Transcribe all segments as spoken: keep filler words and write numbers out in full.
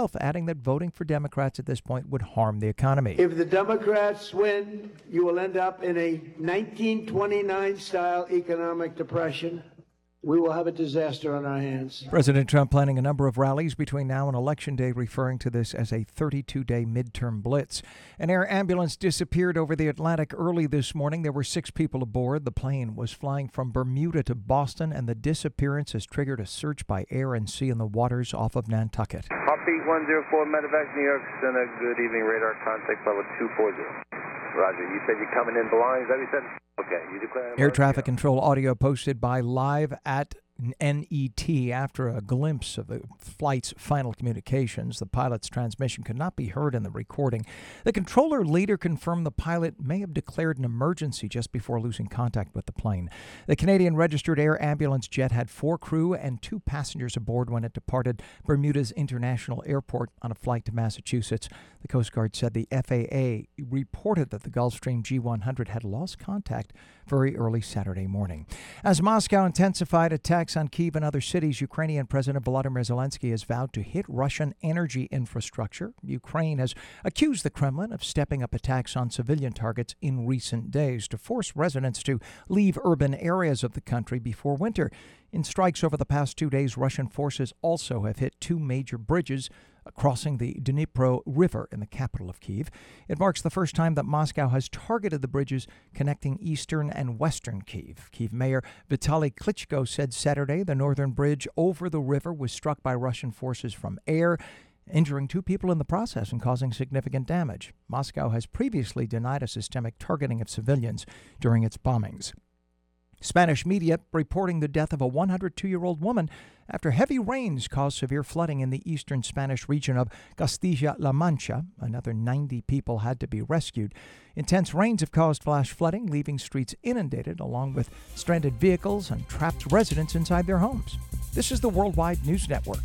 himself, adding that voting for Democrats at this point would harm the economy. If the Democrats win, you will end up in a nineteen twenty-nine style economic depression. We will have a disaster on our hands. President Trump planning a number of rallies between now and Election Day, referring to this as a thirty-two day midterm blitz. An air ambulance disappeared over the Atlantic early this morning. There were six people aboard. The plane was flying from Bermuda to Boston, and the disappearance has triggered a search by air and sea in the waters off of Nantucket. Heartbeat one zero four, Medevac, New York Center. Good evening, radar contact level two forty. Roger, you said you're coming in blind. Is that what you said? Okay, you declare. Air traffic control audio posted by Live at N E T after a glimpse of the flight's final communications. The pilot's transmission could not be heard in the recording. The controller later confirmed the pilot may have declared an emergency just before losing contact with the plane. The Canadian registered air ambulance jet had four crew and two passengers aboard when it departed Bermuda's International Airport on a flight to Massachusetts. The Coast Guard said the F A A reported that the Gulfstream G one hundred had lost contact very early Saturday morning. As Moscow intensified attacks on Kyiv and other cities, Ukrainian President Volodymyr Zelensky has vowed to hit Russian energy infrastructure. Ukraine has accused the Kremlin of stepping up attacks on civilian targets in recent days to force residents to leave urban areas of the country before winter. In strikes over the past two days, Russian forces also have hit two major bridges crossing the Dnipro River in the capital of Kyiv. It marks the first time that Moscow has targeted the bridges connecting eastern and western Kyiv. Kyiv Mayor Vitaly Klitschko said Saturday the northern bridge over the river was struck by Russian forces from air, injuring two people in the process and causing significant damage. Moscow has previously denied a systemic targeting of civilians during its bombings. Spanish media reporting the death of a one hundred two year old woman after heavy rains caused severe flooding in the eastern Spanish region of Castilla-La Mancha. Another ninety people had to be rescued. Intense rains have caused flash flooding, leaving streets inundated, along with stranded vehicles and trapped residents inside their homes. This is the Worldwide News Network.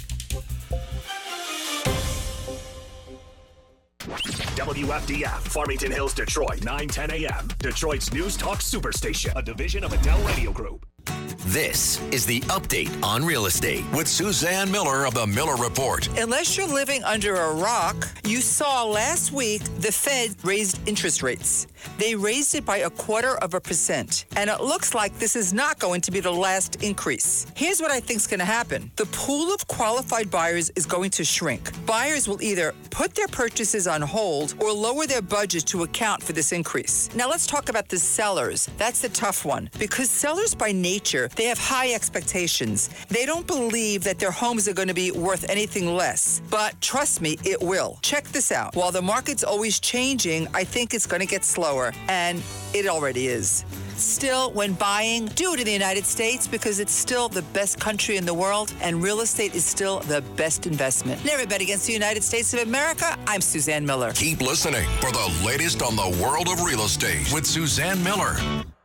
W F D F, Farmington Hills, Detroit, nine ten a.m. Detroit's News Talk Superstation, a division of Adele Radio Group. This is the Update on Real Estate with Suzanne Miller of the Miller Report. Unless you're living under a rock, you saw last week the Fed raised interest rates. They raised it by a quarter of a percent. And it looks like this is not going to be the last increase. Here's what I think is going to happen. The pool of qualified buyers is going to shrink. Buyers will either put their purchases on hold or lower their budget to account for this increase. Now let's talk about the sellers. That's the tough one. Because sellers by nature, they have high expectations. They don't believe that their homes are going to be worth anything less. But trust me, it will. Check this out. While the market's always changing, I think it's going to get slower. And it already is. Still, when buying, do it in the United States because it's still the best country in the world and real estate is still the best investment. Never bet against the United States of America. I'm Suzanne Miller. Keep listening for the latest on the world of real estate with Suzanne Miller.